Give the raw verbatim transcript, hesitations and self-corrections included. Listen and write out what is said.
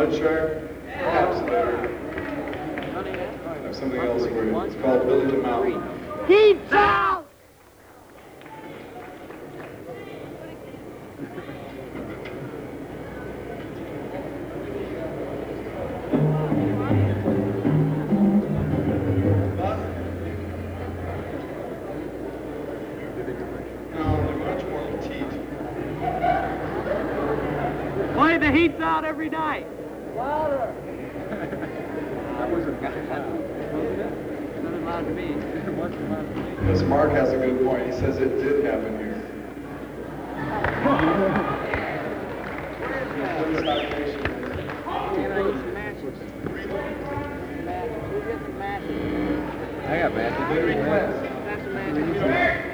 Shire? Perhaps there. There's something else where it's called Billy the Mountain. Heat's out! Play the Heat's out every night. Louder. That wasn't allowed to be. Yes, Mark has a good point. He says it did happen here. I got matches. That's a match.